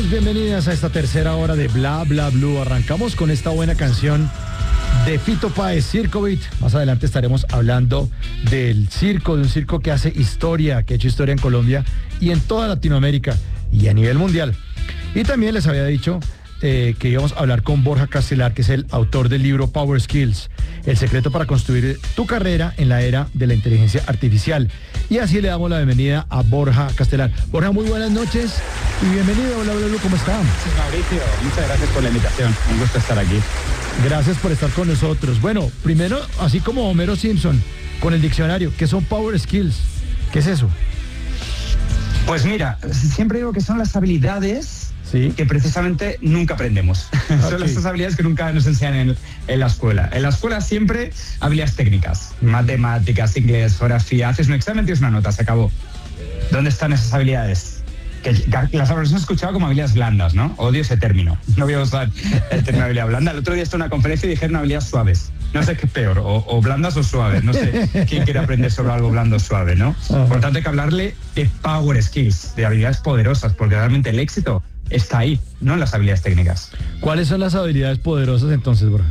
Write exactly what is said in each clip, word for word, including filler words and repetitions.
Bienvenidos, bienvenidas a esta tercera hora de Bla Bla Blue. Arrancamos con esta buena canción de Fito Páez, Circo Beat. Más adelante estaremos hablando del circo, de un circo que hace historia, que ha hecho historia en Colombia y en toda Latinoamérica y a nivel mundial. Y también les había dicho eh, que íbamos a hablar con Borja Castelar, que es el autor del libro Power Skills, el secreto para construir tu carrera en la era de la inteligencia artificial. Y así le damos la bienvenida a Borja Castelar. Borja, muy buenas noches y bienvenido a Bla Bla Blue. ¿Cómo está? Sí, Mauricio, muchas gracias por la invitación. Un gusto estar aquí. Gracias por estar con nosotros. Bueno, primero, así como Homero Simpson, con el diccionario, ¿qué son Power Skills? ¿Qué es eso? Pues mira, siempre digo que son las habilidades ¿Sí? que precisamente nunca aprendemos. Okay. Son las habilidades que nunca nos enseñan en, en la escuela. En la escuela siempre habilidades técnicas, mm. matemáticas, inglés, geografía. Haces un examen, tienes una nota, se acabó. ¿Dónde están esas habilidades? Que las hemos escuchado como habilidades blandas, ¿no? Odio ese término. No voy a usar el término habilidad blanda. El otro día estuve en una conferencia y dijeron habilidades suaves. No sé qué es peor, o, o blandas o suaves. No sé quién quiere aprender sobre algo blando o suave, ¿no? Uh-huh. Por tanto, hay que hablarle de power skills, de habilidades poderosas, porque realmente el éxito está ahí, no en las habilidades técnicas. ¿Cuáles son las habilidades poderosas entonces, Borja?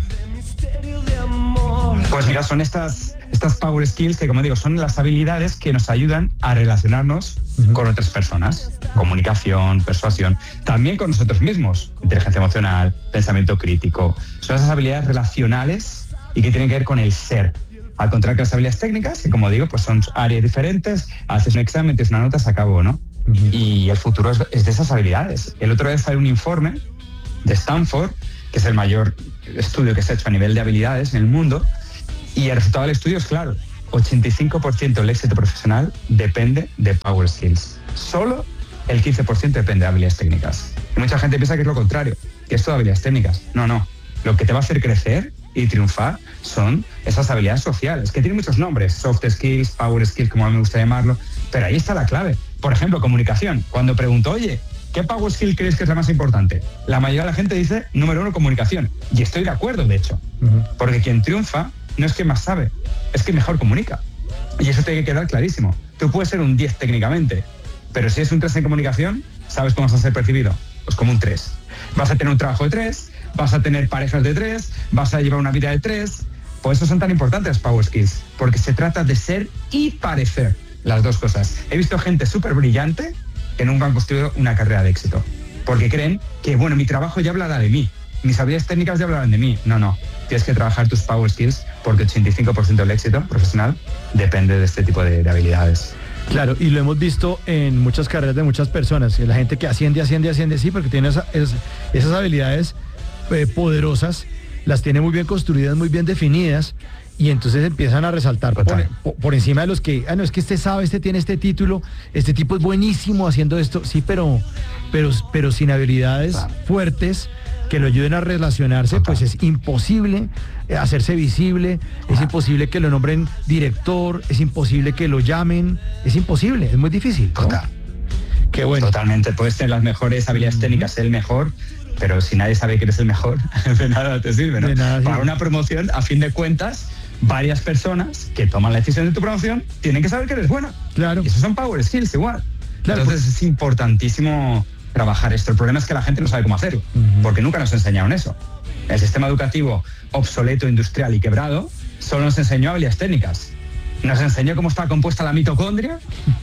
Pues mira, son estas... Estas power skills que, como digo, son las habilidades que nos ayudan a relacionarnos uh-huh. con otras personas. Comunicación, persuasión, también con nosotros mismos. Inteligencia emocional, pensamiento crítico. Son esas habilidades relacionales y que tienen que ver con el ser. Al contrario que las habilidades técnicas, que como digo, pues son áreas diferentes. Haces un examen, tienes una nota, se acabó, ¿no? Uh-huh. Y el futuro es, es de esas habilidades. El otro día salió un informe de Stanford, que es el mayor estudio que se ha hecho a nivel de habilidades en el mundo. Y el resultado del estudio es claro, ochenta y cinco por ciento del éxito profesional depende de Power Skills. Solo el quince por ciento depende de habilidades técnicas. Y mucha gente piensa que es lo contrario, que es todo habilidades técnicas. No, no. Lo que te va a hacer crecer y triunfar son esas habilidades sociales, que tienen muchos nombres, soft skills, power skills, como a mí me gusta llamarlo, pero ahí está la clave. Por ejemplo, comunicación. Cuando pregunto, oye, ¿qué power skill crees que es la más importante? La mayoría de la gente dice, número uno, comunicación. Y estoy de acuerdo, de hecho. Uh-huh. Porque quien triunfa no es que más sabe, es que mejor comunica. Y eso tiene que quedar clarísimo. Tú puedes ser un diez técnicamente, pero si es un tres en comunicación, ¿sabes cómo vas a ser percibido? Pues como un tres. Vas a tener un trabajo de tres, vas a tener parejas de tres, vas a llevar una vida de tres. Por eso son tan importantes las Power Skills, porque se trata de ser y parecer, las dos cosas. He visto gente súper brillante que nunca han construido una carrera de éxito, porque creen que, bueno, mi trabajo ya hablará de mí, mis habilidades técnicas ya hablarán de mí. No, no. Tienes que trabajar tus power skills porque ochenta y cinco por ciento del éxito profesional depende de este tipo de, de habilidades. Claro, y lo hemos visto en muchas carreras de muchas personas. La gente que asciende, asciende, asciende, sí, porque tiene esa, es, esas habilidades eh, poderosas, las tiene muy bien construidas, muy bien definidas, y entonces empiezan a resaltar por, por, por encima de los que, ah, no, es que este sabe, este tiene este título, este tipo es buenísimo haciendo esto, sí, pero, pero, pero sin habilidades claro. fuertes, que lo ayuden a relacionarse, Total. Pues es imposible hacerse visible, ah. es imposible que lo nombren director, es imposible que lo llamen, es imposible, es muy difícil, ¿no? Total. Qué bueno. Totalmente, puedes tener las mejores habilidades uh-huh. técnicas, ser el mejor, pero si nadie sabe que eres el mejor, de nada te sirve, ¿no? Nada, Para sí. una promoción, a fin de cuentas, varias personas que toman la decisión de tu promoción tienen que saber que eres buena. Claro. Y esos son power skills igual. Claro, Entonces pues... es importantísimo trabajar esto. El problema es que la gente no sabe cómo hacerlo, uh-huh. porque nunca nos enseñaron eso. El sistema educativo obsoleto, industrial y quebrado solo nos enseñó habilidades técnicas. Nos enseñó cómo está compuesta la mitocondria,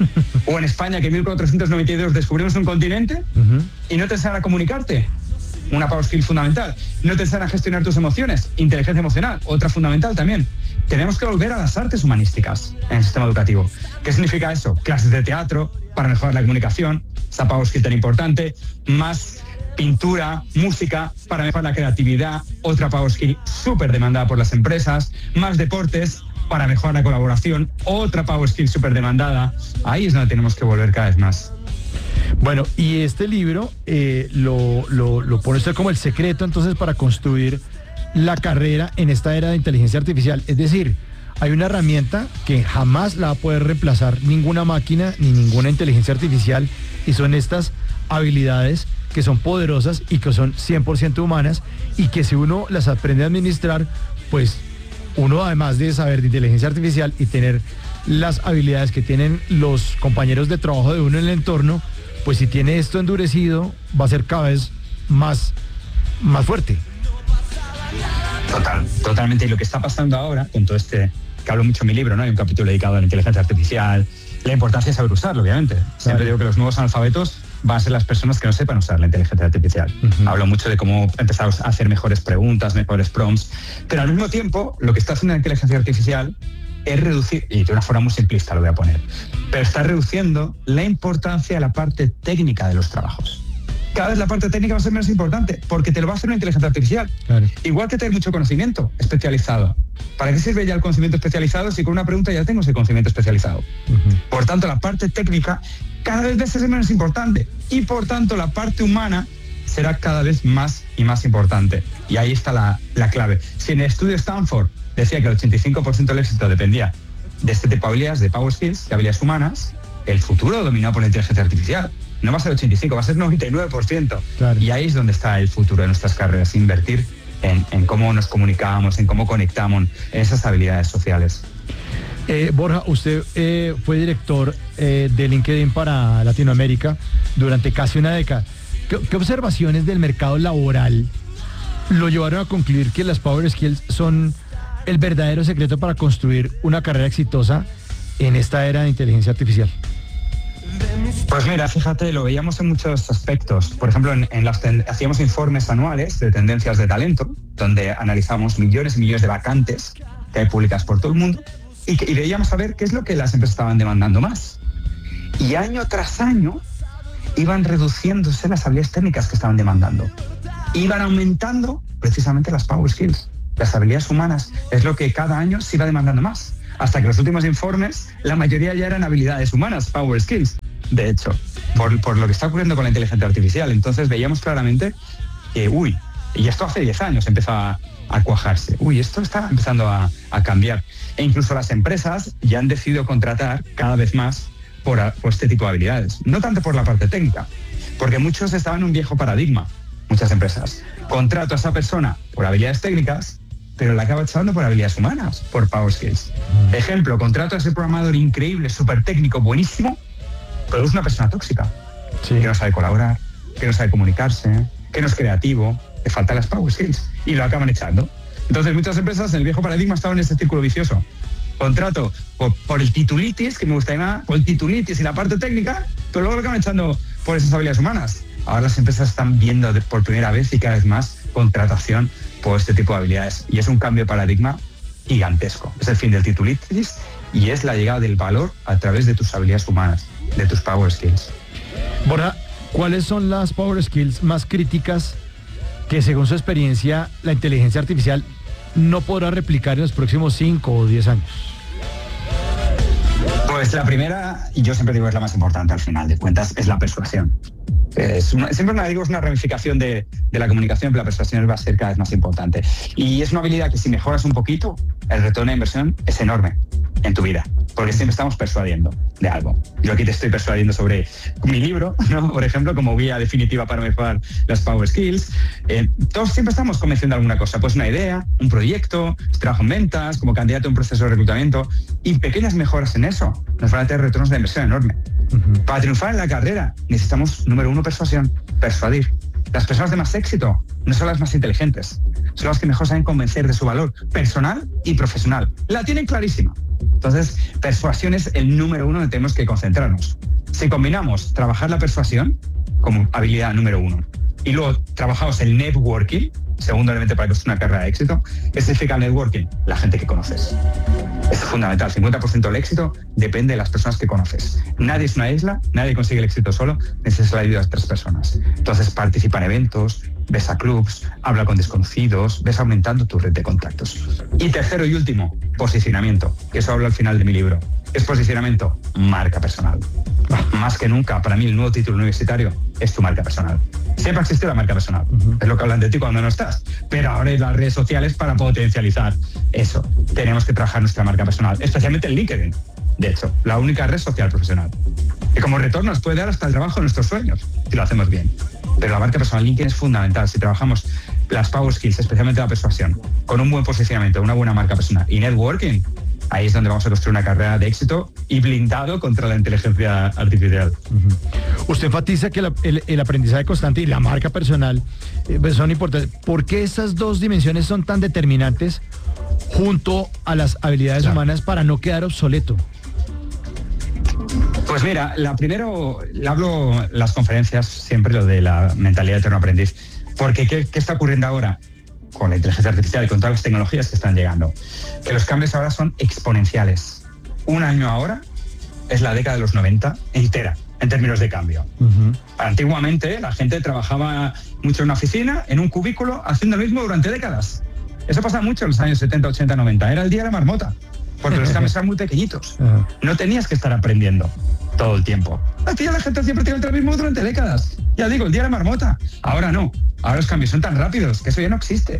o en España que en mil cuatrocientos noventa y dos descubrimos un continente, uh-huh. y no te enseñan a comunicarte, una power skill fundamental. No te enseñan a gestionar tus emociones, inteligencia emocional, otra fundamental también. Tenemos que volver a las artes humanísticas en el sistema educativo. ¿Qué significa eso? Clases de teatro para mejorar la comunicación, esa power skill tan importante, más pintura, música para mejorar la creatividad, otra power skill súper demandada por las empresas, más deportes para mejorar la colaboración, otra power skill súper demandada. Ahí es donde tenemos que volver cada vez más. Bueno, y este libro eh, lo, lo, lo pone usted como el secreto entonces para construir la carrera en esta era de inteligencia artificial. Es decir, hay una herramienta que jamás la va a poder reemplazar ninguna máquina ni ninguna inteligencia artificial, y son estas habilidades que son poderosas y que son cien por ciento humanas, y que si uno las aprende a administrar, pues uno, además de saber de inteligencia artificial y tener las habilidades que tienen los compañeros de trabajo de uno en el entorno, pues si tiene esto endurecido, va a ser cada vez más, más fuerte. Total, totalmente. Y lo que está pasando ahora, con todo este, que hablo mucho en mi libro, ¿no? Hay un capítulo dedicado a la inteligencia artificial, la importancia de saber usarlo, obviamente. Siempre claro. digo que los nuevos analfabetos van a ser las personas que no sepan usar la inteligencia artificial. Uh-huh. Hablo mucho de cómo empezar a hacer mejores preguntas, mejores prompts, pero al mismo tiempo, lo que está haciendo la inteligencia artificial es reducir, y de una forma muy simplista lo voy a poner, pero está reduciendo la importancia de la parte técnica de los trabajos. Cada vez la parte técnica va a ser menos importante, porque te lo va a hacer una inteligencia artificial. Claro. Igual que tener mucho conocimiento especializado. ¿Para qué sirve ya el conocimiento especializado si con una pregunta ya tengo ese conocimiento especializado? Uh-huh. Por tanto, la parte técnica cada vez va a ser menos importante y por tanto la parte humana será cada vez más y más importante. Y ahí está la, la clave. Si en el estudio Stanford decía que el ochenta y cinco por ciento del éxito dependía de este tipo de habilidades, de power skills, de habilidades humanas, el futuro dominado por la inteligencia artificial. No va a ser ochenta y cinco, va a ser noventa y nueve por ciento. Claro. Y ahí es donde está el futuro de nuestras carreras, invertir en, en cómo nos comunicamos, en cómo conectamos, en esas habilidades sociales. Eh, Borja, usted eh, fue director eh, de LinkedIn para Latinoamérica durante casi una década. ¿Qué, qué observaciones del mercado laboral lo llevaron a concluir que las Power Skills son el verdadero secreto para construir una carrera exitosa en esta era de inteligencia artificial? Pues mira, fíjate, lo veíamos en muchos aspectos. Por ejemplo, en, en las ten- hacíamos informes anuales de tendencias de talento, donde analizamos millones y millones de vacantes que hay públicas por todo el mundo y, que, y veíamos a ver qué es lo que las empresas estaban demandando más. Y año tras año iban reduciéndose las habilidades técnicas que estaban demandando. Iban aumentando precisamente las power skills. Las habilidades humanas es lo que cada año se iba demandando más. Hasta que los últimos informes, la mayoría ya eran habilidades humanas, power skills, de hecho, por, por lo que está ocurriendo con la inteligencia artificial. Entonces veíamos claramente que, uy, y esto hace diez años empezó a, a cuajarse, uy, esto está empezando a, a cambiar. E incluso las empresas ya han decidido contratar cada vez más por, por este tipo de habilidades. No tanto por la parte técnica, porque muchos estaban en un viejo paradigma, muchas empresas. Contrato a esa persona por habilidades técnicas, pero la acaba echando por habilidades humanas, por power skills. Mm. Ejemplo, contrato a ese programador increíble, súper técnico, buenísimo, pero es una persona tóxica, sí. que no sabe colaborar, que no sabe comunicarse, que no es creativo, le faltan las power skills, y lo acaban echando. Entonces muchas empresas en el viejo paradigma estaban en este círculo vicioso. Contrato por, por el titulitis, que me gusta más, por el titulitis y la parte técnica, pero luego lo acaban echando por esas habilidades humanas. Ahora las empresas están viendo de, por primera vez y cada vez más contratación por este tipo de habilidades. Y es un cambio de paradigma gigantesco. Es el fin del titulitis y es la llegada del valor a través de tus habilidades humanas, de tus power skills. Borja, ¿cuáles son las power skills más críticas que según su experiencia la inteligencia artificial no podrá replicar en los próximos cinco o diez años? Pues la primera, y yo siempre digo es la más importante al final de cuentas, es la persuasión. Es una, siempre me digo es una ramificación de, de la comunicación, pero la persuasión va a ser cada vez más importante. Y es una habilidad que si mejoras un poquito, el retorno de inversión es enorme en tu vida, porque siempre estamos persuadiendo de algo. Yo aquí te estoy persuadiendo sobre mi libro, ¿no? Por ejemplo, como guía definitiva para mejorar las power skills. Eh, todos siempre estamos convenciendo alguna cosa, pues una idea, un proyecto, trabajo en ventas, como candidato a un proceso de reclutamiento, y pequeñas mejoras en eso nos van a tener retornos de inversión enorme. Uh-huh. Para triunfar en la carrera necesitamos, número uno, persuasión, persuadir. Las personas de más éxito no son las más inteligentes, son las que mejor saben convencer de su valor personal y profesional. La tienen clarísima. Entonces, persuasión es el número uno donde tenemos que concentrarnos. Si combinamos trabajar la persuasión como habilidad número uno y luego trabajamos el networking, segundo elemento para que es una carrera de éxito, ¿qué significa el networking? La gente que conoces. Es fundamental. cincuenta por ciento del éxito depende de las personas que conoces. Nadie es una isla, nadie consigue el éxito solo, necesitas la ayuda de otras personas. Entonces participa en eventos, ves a clubs, habla con desconocidos, ves aumentando tu red de contactos. Y tercero y último, posicionamiento, que eso hablo al final de mi libro. Es posicionamiento, marca personal. Más que nunca, para mí el nuevo título universitario es tu marca personal. Siempre ha existido la marca personal, uh-huh. es lo que hablan de ti cuando no estás, pero ahora hay las redes sociales para potencializar eso. Tenemos que trabajar nuestra marca personal, especialmente en LinkedIn, de hecho, la única red social profesional. Y como retorno nos puede dar hasta el trabajo de nuestros sueños, si lo hacemos bien. Pero la marca personal LinkedIn es fundamental. Si trabajamos las power skills, especialmente la persuasión, con un buen posicionamiento, una buena marca personal y networking, ahí es donde vamos a construir una carrera de éxito y blindado contra la inteligencia artificial. Uh-huh. Usted enfatiza que la, el, el aprendizaje constante y la marca personal eh, pues son importantes. ¿Por qué estas dos dimensiones son tan determinantes junto a las habilidades claro. humanas para no quedar obsoleto? Pues mira, la primero, hablo en las conferencias siempre lo de la mentalidad de eterno aprendiz, porque ¿qué, qué está ocurriendo ahora con la inteligencia artificial y con todas las tecnologías que están llegando? Que los cambios ahora son exponenciales. Un año ahora es la década de los noventa entera, en términos de cambio. Uh-huh. Antiguamente la gente trabajaba mucho en una oficina, en un cubículo, haciendo lo mismo durante décadas. Eso pasaba mucho en los años setenta, ochenta, noventa. Era el día de la marmota, porque los cambios eran muy pequeñitos. Uh-huh. No tenías que estar aprendiendo todo el tiempo. Aquí la gente siempre tiene el mismo durante décadas. Ya digo, el día de la marmota. Ahora no. Ahora los cambios son tan rápidos que eso ya no existe.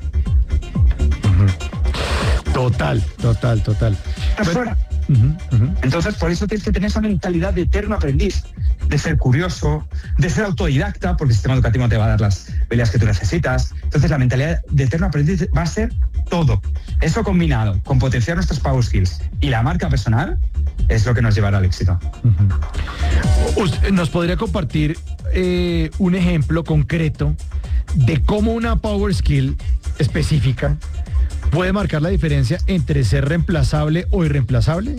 Uh-huh. Total, total, total. Pero fuera. Uh-huh, uh-huh. Entonces, por eso tienes que tener esa mentalidad de eterno aprendiz, de ser curioso, de ser autodidacta, porque el sistema educativo no te va a dar las habilidades que tú necesitas. Entonces, la mentalidad de eterno aprendiz va a ser todo. Eso combinado con potenciar nuestros power skills y la marca personal es lo que nos llevará al éxito. Uh-huh. ¿Usted nos podría compartir eh, un ejemplo concreto de cómo una power skill específica puede marcar la diferencia entre ser reemplazable o irreemplazable?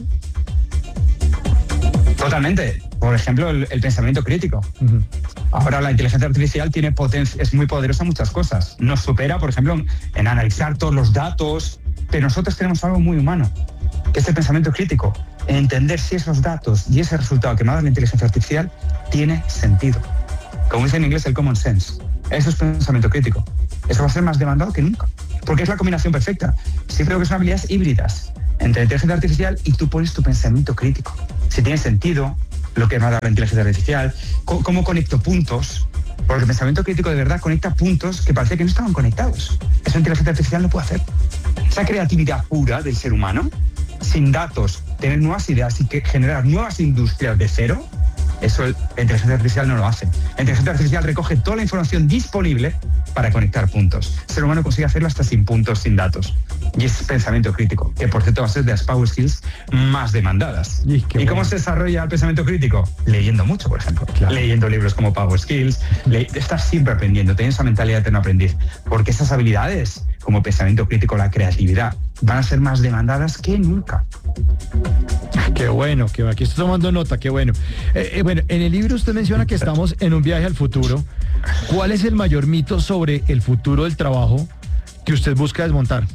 Totalmente. Por ejemplo, el, el pensamiento crítico. Uh-huh. Ahora la inteligencia artificial tiene potencia, es muy poderosa en muchas cosas. Nos supera, por ejemplo, en, en analizar todos los datos, pero nosotros tenemos algo muy humano, que es el pensamiento crítico. Entender si esos datos y ese resultado que me ha dado la inteligencia artificial tiene sentido. Como dice en inglés, el common sense. Eso es pensamiento crítico. Eso va a ser más demandado que nunca, porque es la combinación perfecta. Sí creo que son habilidades híbridas entre la inteligencia artificial y tú pones tu pensamiento crítico. Si tiene sentido lo que me ha dado la inteligencia artificial, cómo conecto puntos, porque el pensamiento crítico de verdad conecta puntos que parecía que no estaban conectados. Eso la inteligencia artificial no puede hacer. Esa creatividad pura del ser humano, sin datos, tener nuevas ideas y que generar nuevas industrias de cero, eso la inteligencia artificial no lo hace. La inteligencia artificial recoge toda la información disponible para conectar puntos. El ser humano consigue hacerlo hasta sin puntos, sin datos. Y es pensamiento crítico, que por cierto va a ser de las power skills más demandadas. ¿Y, ¿Y bueno. cómo se desarrolla el pensamiento crítico? Leyendo mucho, por ejemplo. Claro. Leyendo libros como Power Skills. Le- estás siempre aprendiendo, tienes esa mentalidad de eterno aprendiz. Porque esas habilidades, como pensamiento crítico, la creatividad, van a ser más demandadas que nunca. Qué bueno, que aquí estoy tomando nota, qué bueno. Eh, eh, bueno, en el libro usted menciona que estamos en un viaje al futuro. ¿Cuál es el mayor mito sobre el futuro del trabajo que usted busca desmontar?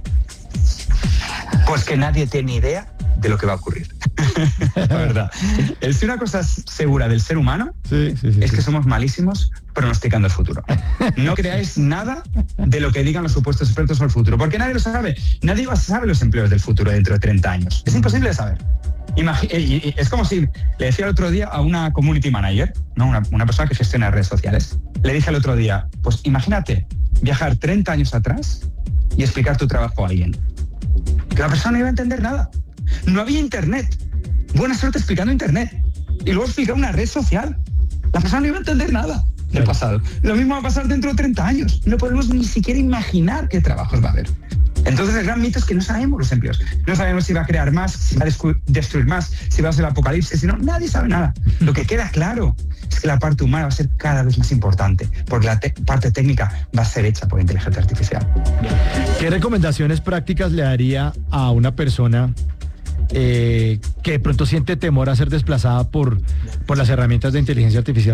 Pues que nadie tiene idea de lo que va a ocurrir. La verdad. Es una cosa segura del ser humano, sí, sí, sí, es que sí. somos malísimos pronosticando el futuro. No creáis nada de lo que digan los supuestos expertos sobre el futuro, porque nadie lo sabe. Nadie sabe los empleos del futuro dentro de treinta años. Es imposible de saber. Imag- y, y, es como si le decía el otro día a una community manager, ¿no? una, una persona que gestiona redes sociales, le dije el otro día, pues imagínate viajar treinta años atrás y explicar tu trabajo a alguien. Que la persona no iba a entender nada. No había internet. Buena suerte explicando internet. Y luego explicar una red social. La persona no iba a entender nada del pasado. Lo mismo va a pasar dentro de treinta años. No podemos ni siquiera imaginar qué trabajos va a haber. Entonces el gran mito es que no sabemos los empleos. No sabemos si va a crear más, si va a descu- destruir más, si va a ser el apocalipsis. Si no, nadie sabe nada. Lo que queda claro es que la parte humana va a ser cada vez más importante, porque la te- parte técnica va a ser hecha por inteligencia artificial. ¿Qué recomendaciones prácticas le daría a una persona eh, que de pronto siente temor a ser desplazada por, por las herramientas de inteligencia artificial?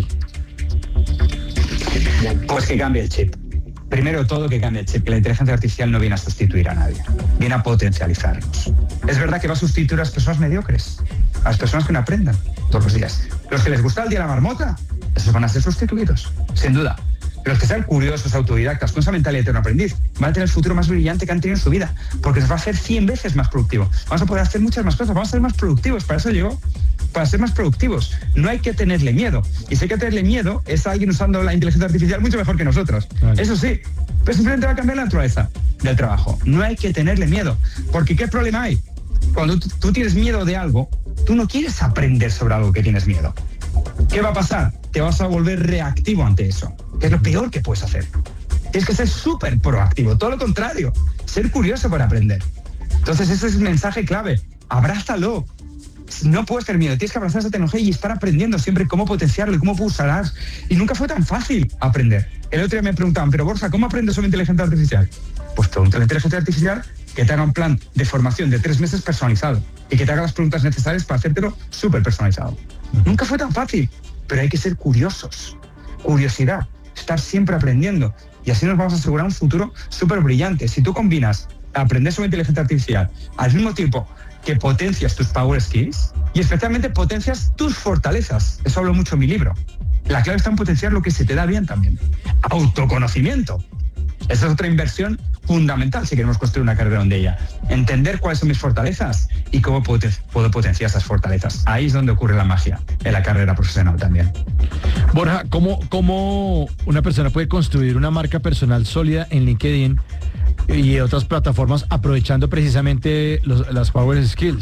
Pues que cambie el chip. Primero todo que cambie el chip, que la inteligencia artificial no viene a sustituir a nadie, viene a potencializarnos. Es verdad que va a sustituir a las personas mediocres, a las personas que no aprendan todos los días. Los que les gusta el día de la marmota, esos van a ser sustituidos, sin duda. Pero los que sean curiosos, autodidactas, con esa mentalidad de eterno aprendiz, van a tener el futuro más brillante que han tenido en su vida, porque les va a hacer cien veces más productivo. Vamos a poder hacer muchas más cosas, vamos a ser más productivos, para eso llegó. Para ser más productivos. No hay que tenerle miedo. Y si hay que tenerle miedo, es alguien usando la inteligencia artificial mucho mejor que nosotros. Vale. Eso sí, pero simplemente va a cambiar la naturaleza del trabajo. No hay que tenerle miedo. Porque ¿qué problema hay? Cuando tú, tú tienes miedo de algo, tú no quieres aprender sobre algo que tienes miedo. ¿Qué va a pasar? Te vas a volver reactivo ante eso, que es lo peor que puedes hacer. Tienes que ser súper proactivo. Todo lo contrario, ser curioso para aprender. Entonces ese es el mensaje clave, abrázalo. No puedes tener miedo, tienes que abrazar esa tecnología y estar aprendiendo siempre cómo potenciarlo y cómo usarás. Y nunca fue tan fácil aprender. El otro día me preguntaban, pero Borja, ¿cómo aprendes sobre inteligencia artificial? Pues pregunta a la inteligencia artificial que te haga un plan de formación de tres meses personalizado y que te haga las preguntas necesarias para hacértelo súper personalizado. Uh-huh. Nunca fue tan fácil, pero hay que ser curiosos. Curiosidad, estar siempre aprendiendo. Y así nos vamos a asegurar un futuro súper brillante. Si tú combinas aprender sobre inteligencia artificial al mismo tiempo que potencias tus power skills y especialmente potencias tus fortalezas. Eso hablo mucho en mi libro. La clave está en potenciar lo que se te da bien también. Autoconocimiento. Esa es otra inversión fundamental si queremos construir una carrera donde ella. Entender cuáles son mis fortalezas y cómo puedo, puedo potenciar esas fortalezas. Ahí es donde ocurre la magia en la carrera profesional también. Borja, ¿cómo, cómo una persona puede construir una marca personal sólida en LinkedIn y otras plataformas aprovechando precisamente los, las power skills?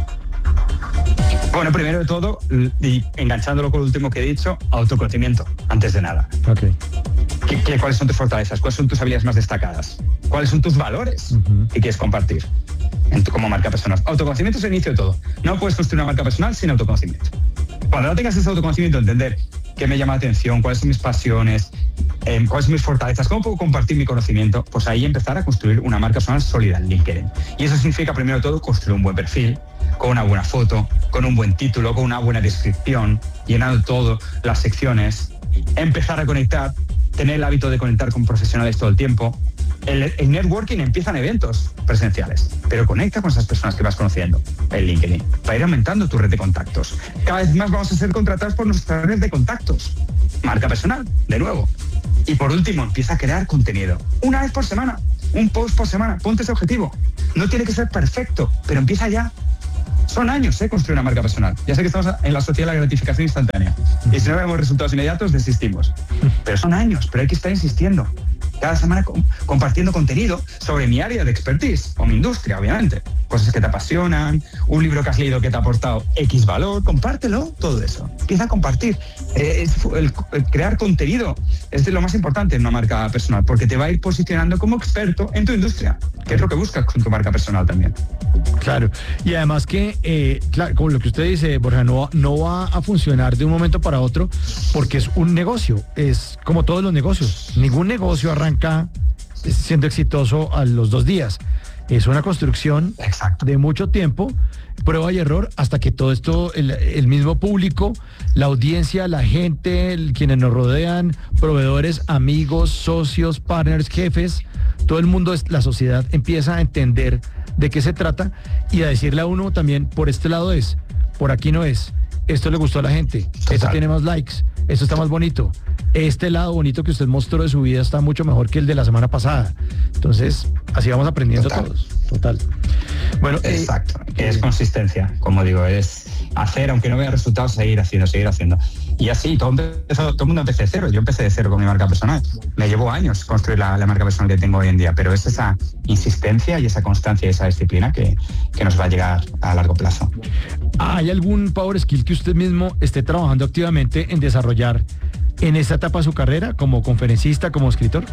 Bueno, primero de todo, y enganchándolo con lo último que he dicho, autoconocimiento, antes de nada. Okay. ¿Qué, qué, ¿Cuáles son tus fortalezas? ¿Cuáles son tus habilidades más destacadas? ¿Cuáles son tus valores uh-huh. que quieres compartir en tu, como marca personal? Autoconocimiento es el inicio de todo. No puedes construir una marca personal sin autoconocimiento. Cuando no tengas ese autoconocimiento, entender qué me llama la atención, cuáles son mis pasiones, eh, cuáles son mis fortalezas, cómo puedo compartir mi conocimiento, pues ahí empezar a construir una marca personal sólida en LinkedIn. Y eso significa, primero de todo, construir un buen perfil, con una buena foto, con un buen título, con una buena descripción, llenando todo, las secciones, empezar a conectar, tener el hábito de conectar con profesionales todo el tiempo. El, el networking empieza en eventos presenciales, pero conecta con esas personas que vas conociendo en LinkedIn para ir aumentando tu red de contactos. Cada vez más vamos a ser contratados por nuestra red de contactos. Marca personal, de nuevo. Y por último, empieza a crear contenido. Una vez por semana, un post por semana. Ponte ese objetivo. No tiene que ser perfecto, pero empieza ya. Son años, ¿eh? Construir una marca personal. Ya sé que estamos en la sociedad de la gratificación instantánea. Y si no vemos resultados inmediatos, desistimos. Pero son años, pero hay que estar insistiendo. Cada semana com- compartiendo contenido sobre mi área de expertise, o mi industria, obviamente. Cosas que te apasionan, un libro que has leído que te ha aportado X valor, compártelo, todo eso. Empieza a compartir. Eh, es, el, el crear contenido es de lo más importante en una marca personal, porque te va a ir posicionando como experto en tu industria, que es lo que buscas con tu marca personal también. Claro, y además que, eh, claro, como lo que usted dice, Borja, no, no va a funcionar de un momento para otro, porque es un negocio, es como todos los negocios. Ningún negocio arranca siendo exitoso a los dos días. Es una construcción Exacto. de mucho tiempo, prueba y error, hasta que todo esto, el, el mismo público, la audiencia, la gente, el, quienes nos rodean, proveedores, amigos, socios, partners, jefes, todo el mundo, la sociedad empieza a entender de qué se trata y a decirle a uno también, por este lado es, por aquí no es, esto le gustó a la gente, Total. esto tiene más likes, esto está más bonito, este lado bonito que usted mostró de su vida está mucho mejor que el de la semana pasada. Entonces, así vamos aprendiendo Total. todos. Total. Bueno, Exacto, eh, que es eh, consistencia, como digo, es hacer, aunque no vea resultados, seguir haciendo, seguir haciendo. Y así, todo, empezó, todo el mundo empecé de cero. Yo empecé de cero con mi marca personal. Me llevó años construir la, la marca personal que tengo hoy en día, pero es esa insistencia y esa constancia y esa disciplina que, que nos va a llegar a largo plazo. ¿Hay algún power skill que usted mismo esté trabajando activamente en desarrollar en esta etapa de su carrera, como conferencista, como escritor?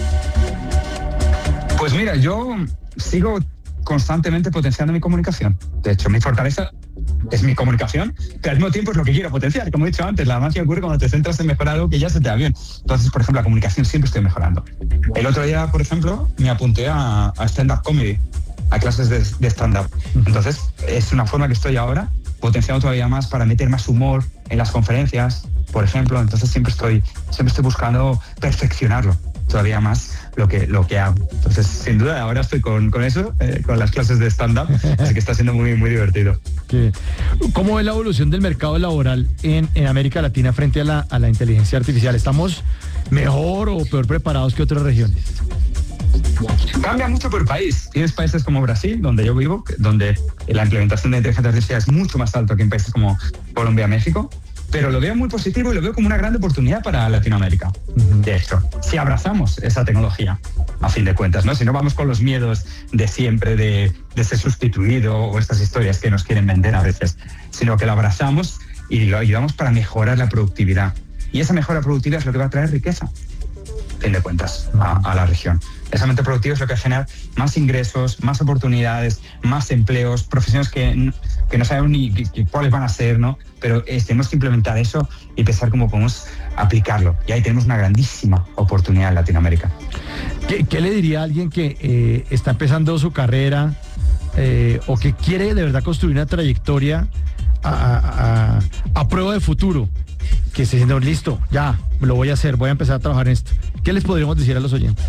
Pues mira, yo sigo constantemente potenciando mi comunicación. De hecho, mi fortaleza es mi comunicación, que al mismo tiempo es lo que quiero potenciar. Como he dicho antes, la magia ocurre cuando te centras en mejorar algo que ya se te da bien. Entonces, por ejemplo, la comunicación siempre estoy mejorando. El otro día, por ejemplo, me apunté a, a stand-up comedy, a clases de, de stand-up. Entonces, es una forma que estoy ahora potenciando todavía más para meter más humor en las conferencias, por ejemplo. Entonces, siempre estoy, siempre estoy buscando perfeccionarlo todavía más lo que, lo que hago. Entonces, sin duda, ahora estoy con, con eso, eh, con las clases de stand-up, así que está siendo muy, muy divertido. ¿Cómo ve la evolución del mercado laboral en, en América Latina frente a la, a la inteligencia artificial? ¿Estamos mejor o peor preparados que otras regiones? Cambia mucho por país. Tienes países como Brasil, donde yo vivo, donde la implementación de inteligencia artificial es mucho más alta que en países como Colombia, México, pero lo veo muy positivo y lo veo como una gran oportunidad para Latinoamérica. Uh-huh. De hecho, si abrazamos esa tecnología, a fin de cuentas, ¿no? Si no vamos con los miedos de siempre de, de ser sustituido o estas historias que nos quieren vender a veces, sino que lo abrazamos y lo ayudamos para mejorar la productividad. Y esa mejora productiva es lo que va a traer riqueza. fin de cuentas, a, a la región. Esa mente productiva es lo que genera más ingresos, más oportunidades, más empleos, profesiones que, que no sabemos ni que, cuáles van a ser, ¿no? Pero eh, tenemos que implementar eso y pensar cómo podemos aplicarlo. Y ahí tenemos una grandísima oportunidad en Latinoamérica. ¿Qué, qué le diría a alguien que eh, está empezando su carrera eh, o que quiere de verdad construir una trayectoria a, a, a, a prueba de futuro? Que se sienta listo, ya, lo voy a hacer, voy a empezar a trabajar en esto. ¿Qué les podríamos decir a los oyentes?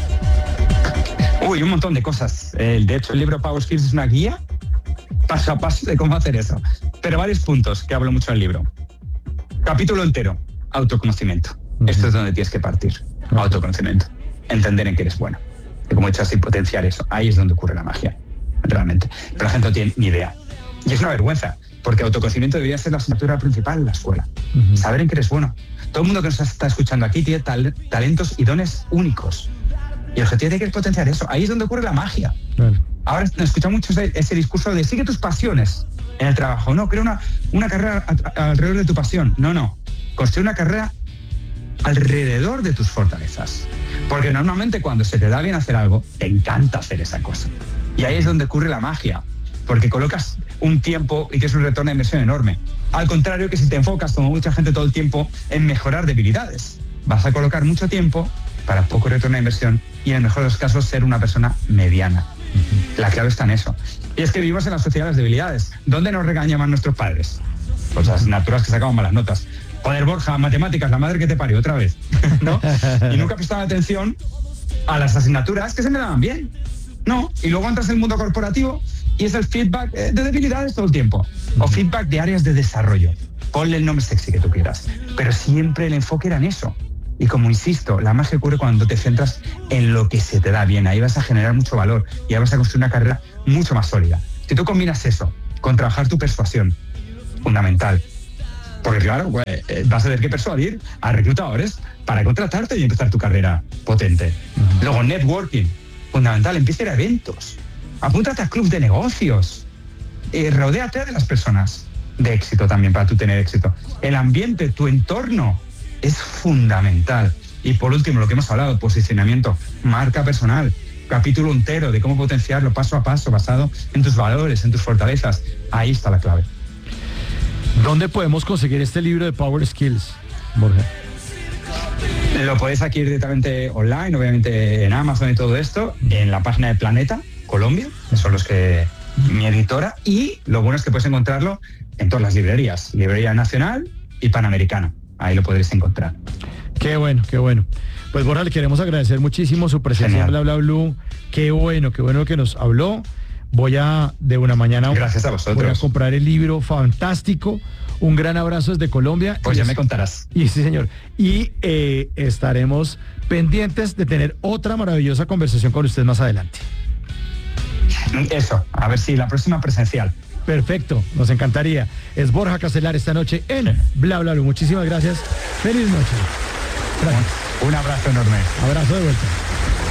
Uy, un montón de cosas. Eh, de hecho, el libro Power Skills es una guía paso a paso de cómo hacer eso. Pero varios puntos que hablo mucho en el libro. Capítulo entero, autoconocimiento. Uh-huh. Esto es donde tienes que partir. Uh-huh. Autoconocimiento. Entender en qué eres bueno. Y como he dicho así, potenciar eso. Ahí es donde ocurre la magia, realmente. Pero la gente no tiene ni idea. Y es una vergüenza, porque autoconocimiento debería ser la asignatura principal en la escuela. Uh-huh. Saber en qué eres bueno. Todo el mundo que nos está escuchando aquí tiene tal- talentos y dones únicos. Y el objetivo tiene que potenciar eso. Ahí es donde ocurre la magia. Claro. Ahora escucha mucho ese, ese discurso de sigue tus pasiones en el trabajo. No, crea una, una carrera a, a, alrededor de tu pasión. No, no. Construye una carrera alrededor de tus fortalezas. Porque normalmente cuando se te da bien hacer algo, te encanta hacer esa cosa. Y ahí es donde ocurre la magia. Porque colocas un tiempo y tienes un retorno de inversión enorme. Al contrario que si te enfocas, como mucha gente todo el tiempo, en mejorar debilidades. Vas a colocar mucho tiempo para poco retorno de inversión y en el mejor de los casos ser una persona mediana. Uh-huh. La clave está en eso. Y es que vivimos en la sociedad de las debilidades. ¿Dónde nos regañan nuestros padres? Pues las asignaturas que sacamos malas notas. Joder, Borja, matemáticas, la madre que te parió otra vez. ¿No? Y nunca prestaba atención a las asignaturas que se me daban bien. No. Y luego entras en el mundo corporativo y es el feedback de debilidades todo el tiempo. O feedback de áreas de desarrollo. Ponle el nombre sexy que tú quieras. Pero siempre el enfoque era en eso. Y como insisto, la magia ocurre cuando te centras en lo que se te da bien. Ahí vas a generar mucho valor y ahí vas a construir una carrera mucho más sólida. Si tú combinas eso con trabajar tu persuasión, fundamental. Porque claro, pues, vas a tener que persuadir a reclutadores para contratarte y empezar tu carrera potente. Uh-huh. Luego, networking, fundamental. Empieza a ir a eventos. Apúntate a clubs de negocios. Eh, rodéate de las personas de éxito también para tú tener éxito. El ambiente, tu entorno, es fundamental. Y por último, lo que hemos hablado, posicionamiento, marca personal, capítulo entero de cómo potenciarlo paso a paso, basado en tus valores, en tus fortalezas. Ahí está la clave. ¿Dónde podemos conseguir este libro de Power Skills, Borja? Lo podéis adquirir directamente online, obviamente en Amazon y todo esto, en la página de Planeta Colombia, que son los que mi editora, y lo bueno es que puedes encontrarlo en todas las librerías, Librería Nacional y Panamericana. Ahí lo podréis encontrar. Qué bueno, qué bueno. Pues Borja, le queremos agradecer muchísimo su presencia en Bla Bla Blue. Qué bueno, qué bueno que nos habló. Voy a, de una mañana, gracias a vosotros, voy a comprar el libro, fantástico. Un gran abrazo desde Colombia. Pues ya me contarás. Y sí, señor. Y eh, estaremos pendientes de tener otra maravillosa conversación con usted más adelante. Eso, a ver si la próxima presencial. Perfecto, nos encantaría. Es Borja Castelar esta noche en Bla Bla Blue. Muchísimas gracias. Feliz noche. Gracias. Un abrazo enorme. Abrazo de vuelta.